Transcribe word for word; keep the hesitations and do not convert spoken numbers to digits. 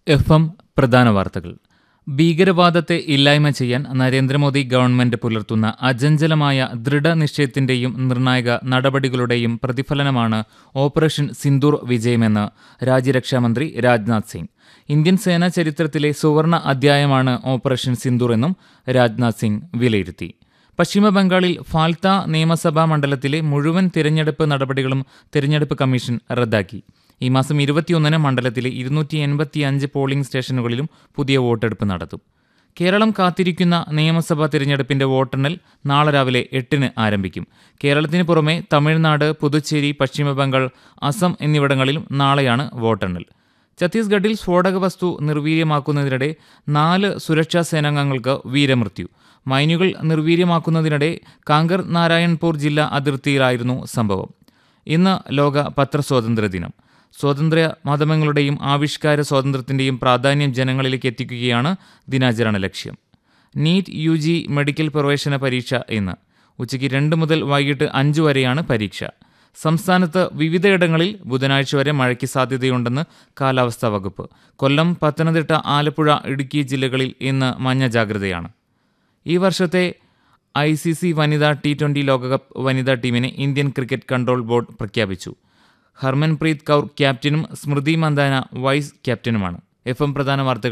F M പ്രധാന വാർത്തകൾ. ഭീകരവാദത്തെ ഇല്ലായ്മ ചെയ്യാൻ നരേന്ദ്രമോദി ഗവൺമെന്റ് പുലർത്തുന്ന അചഞ്ചലമായ ദൃഢനിശ്ചയത്തിന്റെയും നിർണായക നടപടികളുടെയും പ്രതിഫലനമാണ് ഓപ്പറേഷൻ സിന്ദൂർ വിജയമെന്ന് രാജ്യരക്ഷാമന്ത്രി രാജ്നാഥ് സിംഗ്. ഇന്ത്യൻ സേനാ ചരിത്രത്തിലെ സുവർണ അധ്യായമാണ് ഓപ്പറേഷൻ സിന്ദൂർ എന്നും രാജ്നാഥ് സിംഗ് വിലയിരുത്തി. പശ്ചിമബംഗാളിൽ ഫാൽത്ത നിയമസഭാ മണ്ഡലത്തിലെ മുഴുവൻ തിരഞ്ഞെടുപ്പ് നടപടികളും തിരഞ്ഞെടുപ്പ് കമ്മീഷൻ റദ്ദാക്കി. ഈ മാസം ഇരുപത്തിയൊന്നിന് മണ്ഡലത്തിലെ ഇരുന്നൂറ്റി എൺപത്തി അഞ്ച് പോളിംഗ് സ്റ്റേഷനുകളിലും പുതിയ വോട്ടെടുപ്പ് നടത്തും. കേരളം കാത്തിരിക്കുന്ന നിയമസഭാ തിരഞ്ഞെടുപ്പിന്റെ വോട്ടെണ്ണൽ നാളെ രാവിലെ എട്ടിന് ആരംഭിക്കും. കേരളത്തിന് പുറമെ തമിഴ്നാട്, പുതുച്ചേരി, പശ്ചിമബംഗാൾ, അസം എന്നിവിടങ്ങളിലും നാളെയാണ് വോട്ടെണ്ണൽ. ഛത്തീസ്ഗഡിൽ സ്ഫോടക വസ്തു നിർവീര്യമാക്കുന്നതിനിടെ നാല് സുരക്ഷാ സേനാംഗങ്ങൾക്ക് വീരമൃത്യു. മൈനുകൾ നിർവീര്യമാക്കുന്നതിനിടെ കാങ്കർ നാരായൺപൂർ ജില്ലാ അതിർത്തിയിലായിരുന്നു സംഭവം. ഇന്ന് ലോക പത്രസ്വാതന്ത്ര്യ ദിനം. സ്വാതന്ത്ര്യ മാധ്യമങ്ങളുടെയും ആവിഷ്കാര സ്വാതന്ത്ര്യത്തിൻ്റെയും പ്രാധാന്യം ജനങ്ങളിലേക്ക് എത്തിക്കുകയാണ് ദിനാചരണ ലക്ഷ്യം. നീറ്റ് യു ജി മെഡിക്കൽ പ്രവേശന പരീക്ഷ ഇന്ന് ഉച്ചയ്ക്ക് രണ്ട് മുതൽ വൈകിട്ട് അഞ്ച് വരെയാണ് പരീക്ഷ. സംസ്ഥാനത്ത് വിവിധയിടങ്ങളിൽ ബുധനാഴ്ച വരെ മഴയ്ക്ക് സാധ്യതയുണ്ടെന്ന് കാലാവസ്ഥാ വകുപ്പ്. കൊല്ലം, പത്തനംതിട്ട, ആലപ്പുഴ, ഇടുക്കി ജില്ലകളിൽ ഇന്ന് മഞ്ഞ ജാഗ്രതയാണ്. ഈ വർഷത്തെ ഐ സി സി വനിതാ ടി ട്വൻ്റി ലോകകപ്പ് വനിതാ ടീമിനെ ഇന്ത്യൻ ക്രിക്കറ്റ് കൺട്രോൾ ബോർഡ് പ്രഖ്യാപിച്ചു. ഹർമൻപ്രീത് കൗർ ക്യാപ്റ്റനും Smriti Mandhana vice ക്യാപ്റ്റനുമാണ്. F M പ്രധാന വാർത്തകൾ